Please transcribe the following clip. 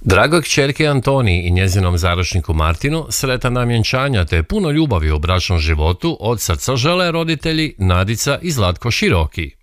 Dragoj kćerki Antoniji i njezinom zaručniku Martinu sretna vjenčanja te puno ljubavi u bračnom životu od srca žele roditelji Nadica i Zlatko Široki.